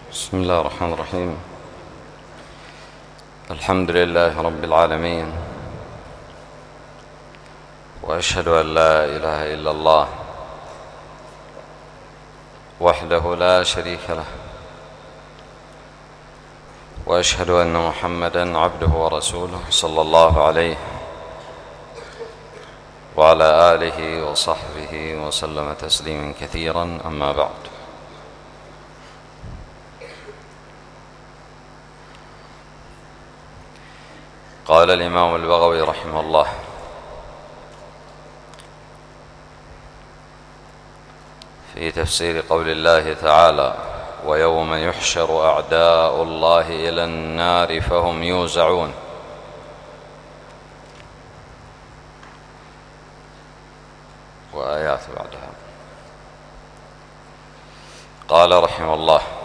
بسم الله الرحمن الرحيم. الحمد لله رب العالمين، وأشهد أن لا إله إلا الله وحده لا شريك له، وأشهد أن محمدًا عبده ورسوله صلى الله عليه وعلى آله وصحبه وسلم تسليما كثيرا. أما بعد، قال الإمام البغوي رحمه الله: في تفسير قول الله تعالى: ويوم يحشر أعداء الله إلى النار فهم يوزعون. وآيات بعدها. قال رحمه الله: